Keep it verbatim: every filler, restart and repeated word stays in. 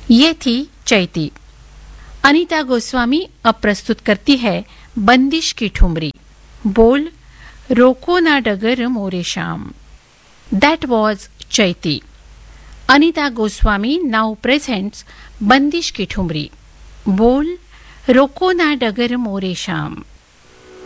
ये थी चैती। अनीता गोस्वामी अब प्रस्तुत करती है बंदिश की ठुमरी। बोल रोको ना डगर मोरे श्याम। दैट वॉज चैती. अनीता गोस्वामी नाउ प्रेझेंट्स बंदिश की ठुमरी. बोल रोको ना डगर मोरे श्याम.